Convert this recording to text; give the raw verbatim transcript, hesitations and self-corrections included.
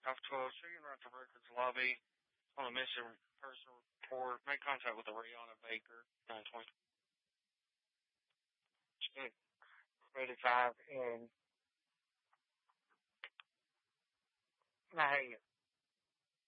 Alpha twelve, checking out the records lobby on a missing person report. Make contact with Ariana Baker, nine twenty. eighty-five in. Now, hey,